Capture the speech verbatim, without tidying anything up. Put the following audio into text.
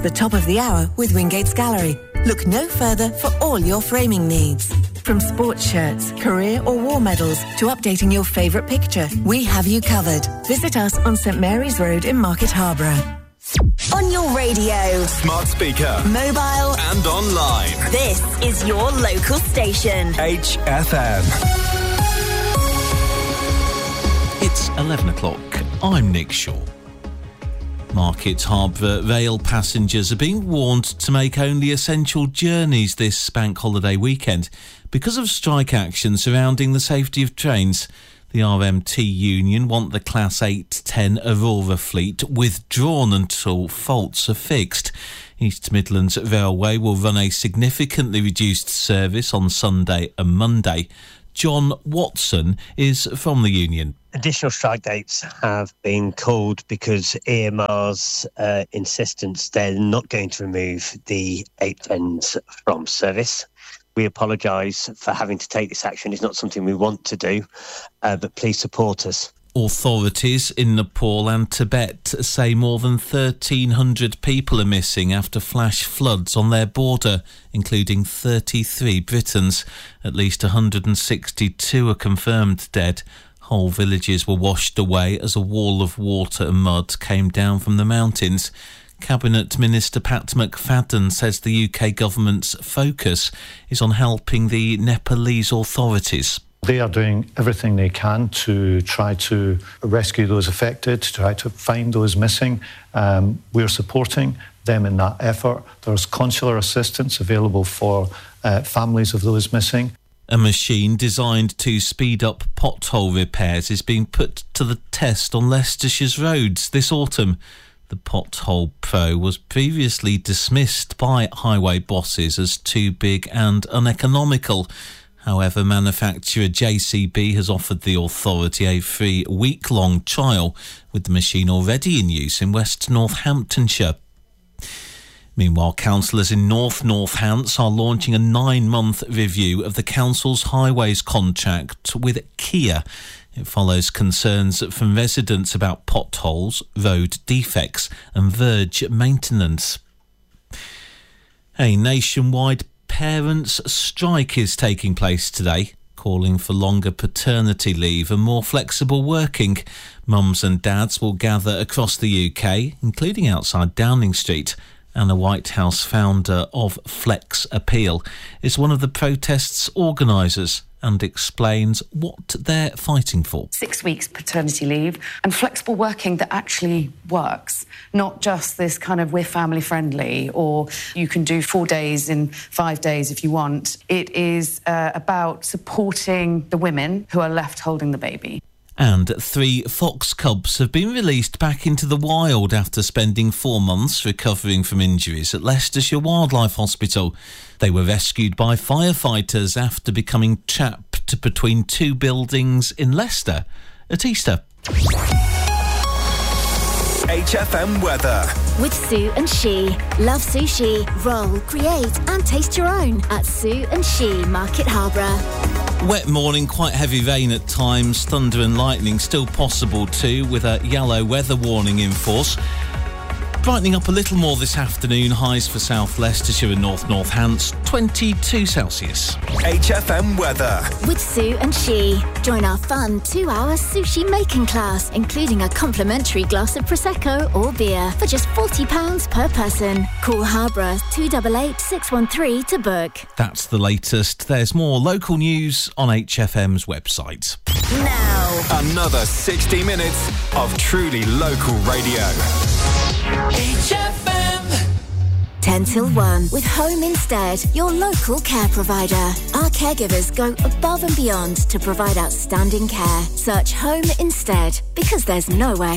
the top of the hour with Wingate's Gallery. Look no further for all your framing needs. From sports shirts, career or war medals to updating your favourite picture, we have you covered. Visit us on St Mary's Road in Market Harborough. On your radio, smart speaker, mobile and online. This is your local station. H F M. It's eleven o'clock. I'm Nick Shaw. Market Harborough rail passengers are being warned to make only essential journeys this bank holiday weekend because of strike action surrounding the safety of trains. The R M T union want the Class eight ten Aurora fleet withdrawn until faults are fixed. East Midlands Railway will run a significantly reduced service on Sunday and Monday. John Watson is from the union. Additional strike dates have been called because E M R's uh, insistence they're not going to remove the eight tens from service. We apologise for having to take this action. It's not something we want to do, uh, but please support us. Authorities in Nepal and Tibet say more than thirteen hundred people are missing after flash floods on their border, including thirty-three Britons. At least one hundred sixty-two are confirmed dead. Whole villages were washed away as a wall of water and mud came down from the mountains. Cabinet Minister Pat McFadden says the U K government's focus is on helping the Nepalese authorities. They are doing everything they can to try to rescue those affected, to try to find those missing. Um, we're supporting them in that effort. There's consular assistance available for uh, families of those missing. A machine designed to speed up pothole repairs is being put to the test on Leicestershire's roads this autumn. The Pothole Pro was previously dismissed by highway bosses as too big and uneconomical. However, manufacturer J C B has offered the authority a free week-long trial, with the machine already in use in West Northamptonshire. Meanwhile, councillors in North Northants are launching a nine-month review of the council's highways contract with Kia. It follows concerns from residents about potholes, road defects and verge maintenance. A nationwide parents' strike is taking place today, calling for longer paternity leave and more flexible working. Mums and dads will gather across the U K, including outside Downing Street. Anna Whitehouse, founder of Flex Appeal, is one of the protest's organisers and explains what they're fighting for. Six weeks paternity leave and flexible working that actually works, not just this kind of we're family friendly or you can do four days in five days if you want. It is uh, about supporting the women who are left holding the baby. And three fox cubs have been released back into the wild after spending four months recovering from injuries at Leicestershire Wildlife Hospital. They were rescued by firefighters after becoming trapped between two buildings in Leicester at Easter. H F M weather. With Sue and She. Love sushi, roll, create and taste your own at Sue and She, Market Harborough. Wet morning, quite heavy rain at times, thunder and lightning still possible too, with a yellow weather warning in force. Brightening up a little more this afternoon, highs for South Leicestershire and North Northants, twenty-two Celsius. H F M weather. With Sue and She. Join our fun two-hour sushi making class, including a complimentary glass of Prosecco or beer for just forty pounds per person. Call Harborough two eight eight, six one three to book. That's the latest. There's more local news on H F M's website. Now, another sixty minutes of truly local radio. H F M. ten till one with Home Instead, your local care provider. Our caregivers go above and beyond to provide outstanding care. Search Home Instead because there's nowhere